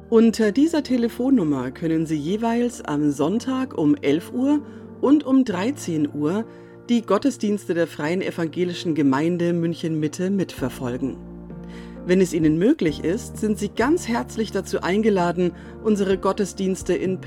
Unter dieser Telefonnummer können Sie jeweils am Sonntag um 11 Uhr und um 13 Uhr die Gottesdienste der Freien Evangelischen Gemeinde München-Mitte mitverfolgen. Wenn es Ihnen möglich ist, sind Sie ganz herzlich dazu eingeladen, unsere Gottesdienste in